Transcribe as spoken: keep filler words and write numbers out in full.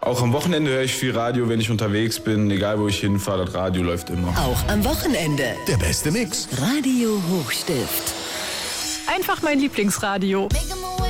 Auch am Wochenende höre ich viel Radio, wenn ich unterwegs bin. Egal, wo ich hinfahre, das Radio läuft immer. Auch am Wochenende. Der beste Mix. Radio Hochstift. Einfach mein Lieblingsradio. Make a move.